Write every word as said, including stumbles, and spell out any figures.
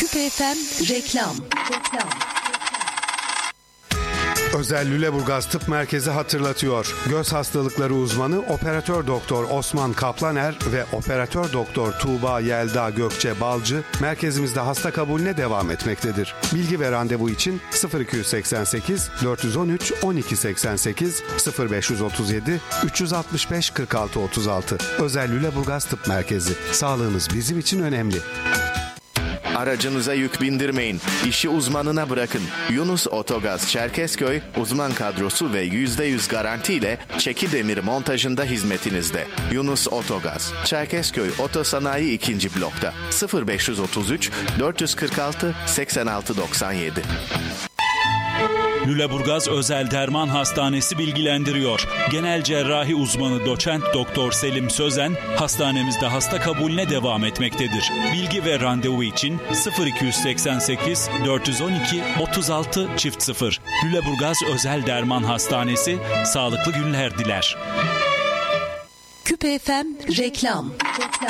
Küpe F M reklam. Reklam. Özel Lüleburgaz Tıp Merkezi hatırlatıyor. Göz hastalıkları uzmanı Operatör Doktor Osman Kaplaner ve Operatör Doktor Tuğba Yelda Gökçe Balcı merkezimizde hasta kabulüne devam etmektedir. Bilgi ve randevu için sıfır iki seksen sekiz dört on üç on iki seksen sekiz sıfır beş otuz yedi üç altı beş kırk altı otuz altı. Özel Lüleburgaz Tıp Merkezi. Sağlığınız bizim için önemli. Aracınıza yük bindirmeyin. İşi uzmanına bırakın. Yunus Otogaz Çerkezköy uzman kadrosu ve yüzde yüz garantiyle çeki demir montajında hizmetinizde. Yunus Otogaz Çerkezköy Otosanayi ikinci blokta sıfır beş otuz üç dört kırk altı seksen altı doksan yedi. Lüleburgaz Özel Derman Hastanesi bilgilendiriyor. Genel cerrahi uzmanı doçent doktor Selim Sözen hastanemizde hasta kabulüne devam etmektedir. Bilgi ve randevu için sıfır iki seksen sekiz dört on iki otuz altı sıfır. Lüleburgaz Özel Derman Hastanesi sağlıklı günler diler. Küpe F M reklam. Reklam.